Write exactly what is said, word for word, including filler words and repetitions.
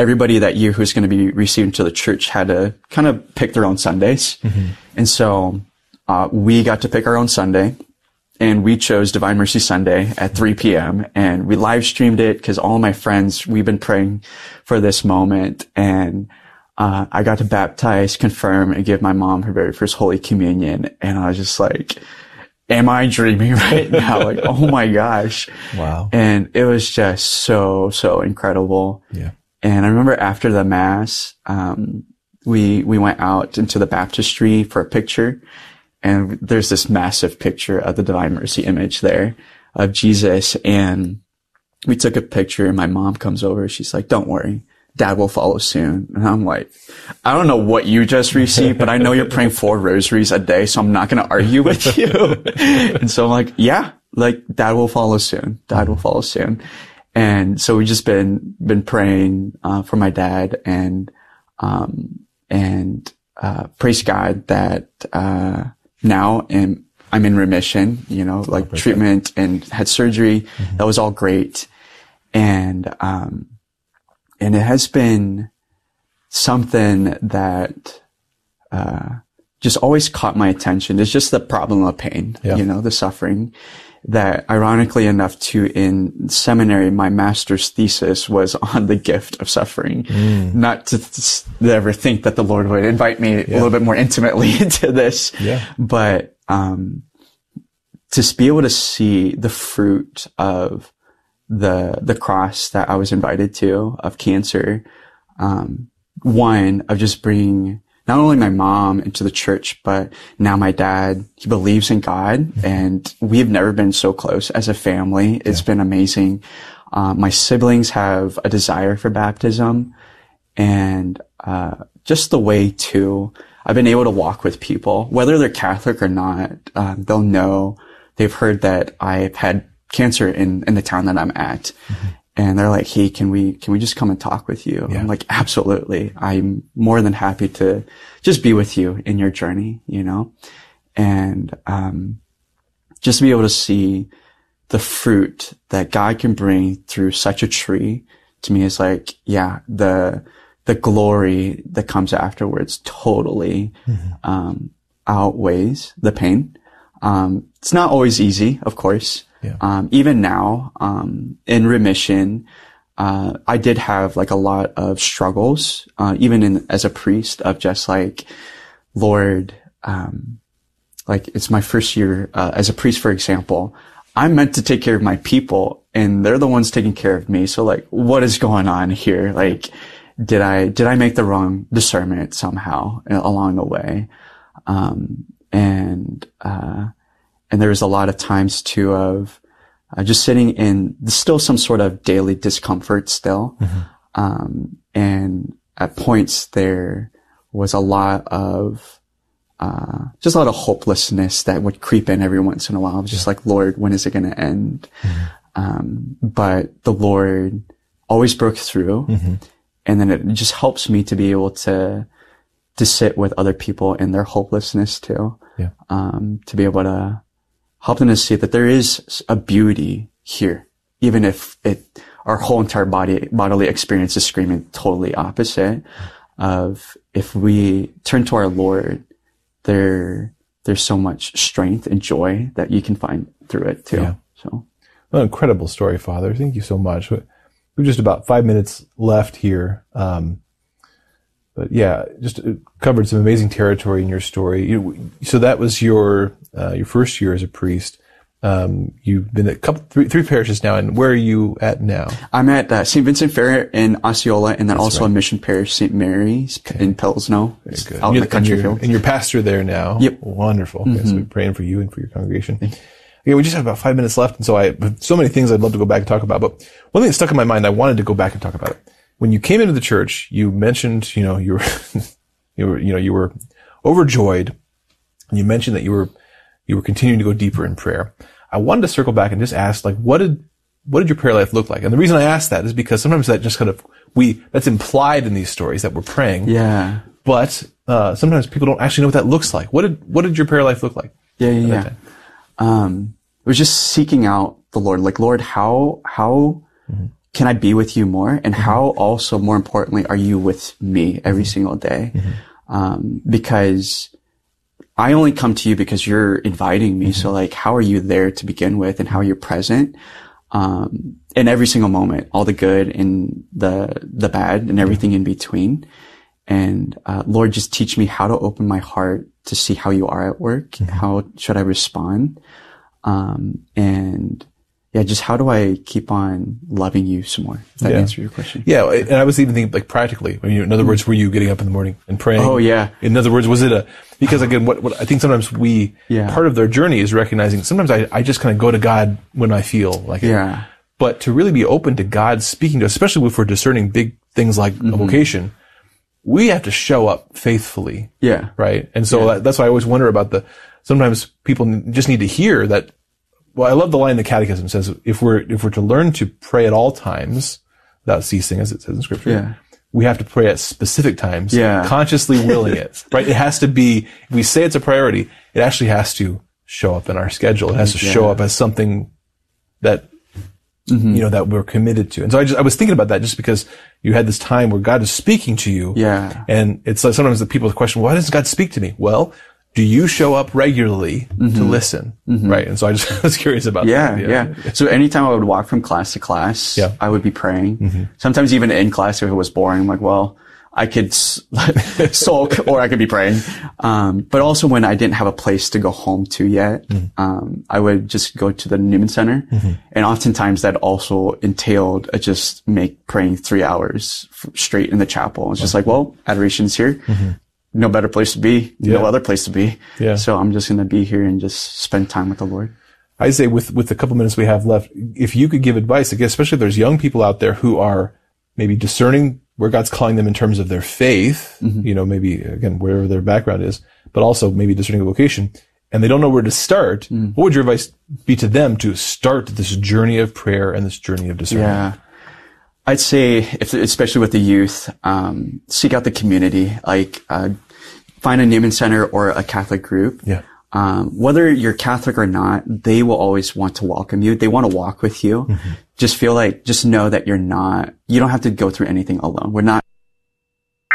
everybody that year who's going to be received into the church had to kind of pick their own Sundays. Mm-hmm. And so uh, we got to pick our own Sunday, and we chose Divine Mercy Sunday at three p.m. and we live streamed it because all my friends, we've been praying for this moment. And uh, I got to baptize, confirm, and give my mom her very first Holy Communion. And I was just like, am I dreaming right now? Like, oh my gosh. Wow. And it was just so, so incredible. Yeah. And I remember after the Mass, um, we, we went out into the baptistry for a picture. And there's this massive picture of the Divine Mercy image there of Jesus. And we took a picture, and my mom comes over. She's like, don't worry, Dad will follow soon. And I'm like, I don't know what you just received, but I know you're praying four rosaries a day, so I'm not going to argue with you. And so I'm like, yeah, like Dad will follow soon. Dad will follow soon. And so we've just been, been praying, uh, for my dad, and, um, and, uh, praise God that, uh, now am, I'm in remission, you know, like oh, treatment and had surgery. Mm-hmm. That was all great. And, um, and it has been something that, uh, just always caught my attention. It's just the problem of pain, yeah. you know, the suffering that, ironically enough, too, in seminary, my master's thesis was on the gift of suffering. Mm. Not to, to ever think that the Lord would invite me yeah. a little bit more intimately into this, yeah. but, um, to be able to see the fruit of the, the cross that I was invited to of cancer, um, one of just bringing not only my mom into the church, but now my dad, he believes in God, mm-hmm. and we've never been so close as a family. It's yeah. been amazing. Um, my siblings have a desire for baptism, and, uh, just the way to, I've been able to walk with people, whether they're Catholic or not. Um, they'll know, they've heard that I've had cancer in, in the town that I'm at. Mm-hmm. And they're like, hey, can we, can we just come and talk with you? Yeah. I'm like, absolutely. I'm more than happy to just be with you in your journey, you know? And, um, just to be able to see the fruit that God can bring through such a tree to me is like, yeah, the, the glory that comes afterwards totally, mm-hmm. um, outweighs the pain. Um, it's not always easy, of course. Yeah. Um, even now, um, in remission, uh, I did have like a lot of struggles, uh, even in, as a priest, of just like, Lord, um, like it's my first year, uh, as a priest, for example. I'm meant to take care of my people, and they're the ones taking care of me. So like, what is going on here? Like, did I, did I make the wrong discernment somehow along the way? Um, and, uh, And there was a lot of times too of uh, just sitting in still some sort of daily discomfort still. Mm-hmm. Um, and at points there was a lot of, uh, just a lot of hopelessness that would creep in every once in a while. I was just yeah. like, Lord, when is it going to end? Mm-hmm. Um, but the Lord always broke through. Mm-hmm. And then it just helps me to be able to, to sit with other people in their hopelessness too. Yeah. Um, to be able to help them to see that there is a beauty here, even if it, our whole entire body, bodily experience is screaming totally opposite of, if we turn to our Lord, there, there's so much strength and joy that you can find through it too. Yeah. So. Well, incredible story, Father. Thank you so much. We've just about five minutes left here. Um, But yeah, just covered some amazing territory in your story. You, so that was your uh, your first year as a priest. Um, you've been at a couple, three, three parishes now, and where are you at now? I'm at uh, Saint Vincent Ferrer in Osceola, and then That's also right. a mission parish, Saint Mary's okay. in Pilsno, Very good. out in the country and field. And you're pastor there now. Yep. Wonderful. Mm-hmm. Okay, so we're praying for you and for your congregation. Okay, we just have about five minutes left, and so I so many things I'd love to go back and talk about. But one thing that stuck in my mind, I wanted to go back and talk about it. When you came into the church, you mentioned, you know, you were, you were, you know, you were overjoyed. And you mentioned that you were, you were continuing to go deeper in prayer. I wanted to circle back and just ask, like, what did, what did your prayer life look like? And the reason I asked that is because sometimes that just kind of, we, that's implied in these stories that we're praying. Yeah. But, uh, sometimes people don't actually know what that looks like. What did, what did your prayer life look like? Yeah, yeah, yeah. Um, it was just seeking out the Lord. Like, Lord, how, how, mm-hmm. can I be with you more? And mm-hmm. how also, more importantly, are you with me every mm-hmm. single day? Mm-hmm. Um, because I only come to you because you're inviting me. Mm-hmm. So like, how are you there to begin with, and how are you present? Um, in every single moment, all the good and the, the bad and everything in between. And, uh, Lord, just teach me how to open my heart to see how you are at work. Mm-hmm. How should I respond? Um, and yeah, just how do I keep on loving you some more? Does that yeah. answer your question? Yeah. And I was even thinking like practically, when you, in other words, were you getting up in the morning and praying? Oh yeah. In other words, was it a, because again, what, what I think sometimes we, yeah. part of their journey is recognizing sometimes I, I just kind of go to God when I feel like yeah. it. But to really be open to God speaking to us, especially if we're discerning big things like mm-hmm. a vocation, we have to show up faithfully. Yeah. Right. And so yeah. that, that's why I always wonder about the, sometimes people just need to hear that. Well, I love the line in the Catechism says, if we're, if we're to learn to pray at all times without ceasing, as it says in Scripture, yeah. we have to pray at specific times, yeah. consciously willing it, right? It has to be, if we say it's a priority, it actually has to show up in our schedule. It has to yeah. show up as something that, mm-hmm. you know, that we're committed to. And so I just, I was thinking about that just because you had this time where God is speaking to you. Yeah. And it's like sometimes the people question, why does God speak to me? Well, do you show up regularly mm-hmm. to listen? Mm-hmm. Right. And so I just was curious about yeah, that. Yeah. Yeah. So anytime I would walk from class to class, yeah. I would be praying. Mm-hmm. Sometimes even in class, if it was boring, I'm like, well, I could sulk or I could be praying. Um, but also when I didn't have a place to go home to yet, mm-hmm. um, I would just go to the Newman Center. Mm-hmm. And oftentimes that also entailed uh, just make praying three hours straight in the chapel. It's just like, well, adoration's here. Mm-hmm. No better place to be, yeah. no other place to be. Yeah. So I'm just going to be here and just spend time with the Lord. I say with, with the couple minutes we have left, if you could give advice, I guess, especially if there's young people out there who are maybe discerning where God's calling them in terms of their faith, mm-hmm. you know, maybe again, wherever their background is, but also maybe discerning a vocation, and they don't know where to start. Mm. What would your advice be to them to start this journey of prayer and this journey of discernment? Yeah. I'd say, if, especially with the youth, um, seek out the community, like, uh, find a Newman Center or a Catholic group. Yeah. Um, whether you're Catholic or not, they will always want to welcome you. They want to walk with you. Mm-hmm. Just feel like, just know that you're not, you don't have to go through anything alone. We're not